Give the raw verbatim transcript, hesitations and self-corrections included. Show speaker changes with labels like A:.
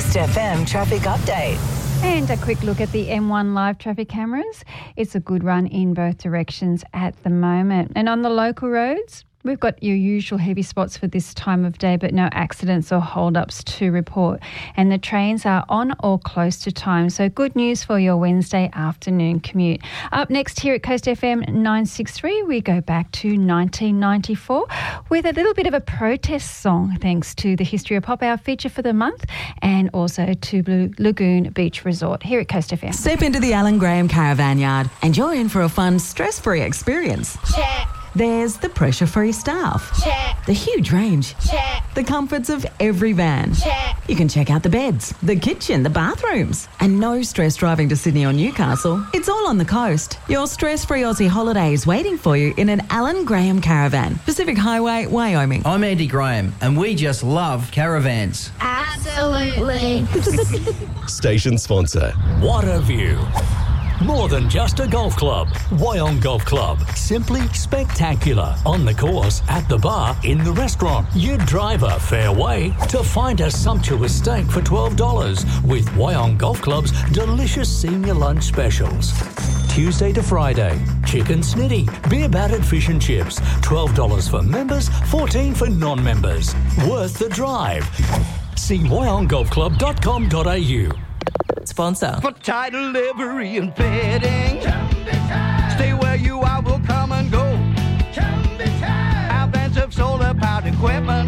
A: Coast F M traffic update.
B: And a quick look at the M one live traffic cameras. It's a good run in both directions at the moment. And on the local roads, we've got your usual heavy spots for this time of day, but no accidents or hold-ups to report. And the trains are on or close to time. So good news for your Wednesday afternoon commute. Up next here at Coast F M nine sixty-three, we go back to nineteen ninety-four with a little bit of a protest song, thanks to the History of Pop, our feature for the month, and also to Blue Lagoon Beach Resort here at Coast F M.
C: Step into the Alan Graham Caravan Yard and you're in for a fun, stress-free experience.
D: Check.
C: There's the pressure-free staff.
D: Check.
C: The huge range.
D: Check.
C: The comforts of every van.
D: Check.
C: You can check out the beds, the kitchen, the bathrooms. And no stress driving to Sydney or Newcastle. It's all on the coast. Your stress-free Aussie holiday is waiting for you in an Alan Graham Caravan. Pacific Highway, Wyoming.
E: I'm Andy Graham and we just love caravans.
D: Absolutely.
F: Station sponsor.
G: What a view. More than just a golf club. Wyong Golf Club. Simply spectacular. On the course, at the bar, in the restaurant. You drive a fair way to find a sumptuous steak for twelve dollars with Wyong Golf Club's delicious senior lunch specials. Tuesday to Friday. Chicken snitty, beer battered fish and chips. twelve dollars for members, fourteen dollars for non-members. Worth the drive. See wyong golf club dot com dot a u.
C: Sponsor.
H: For title, livery and fitting. Stay where you are, we'll come and go. Our vans of solar powered equipment.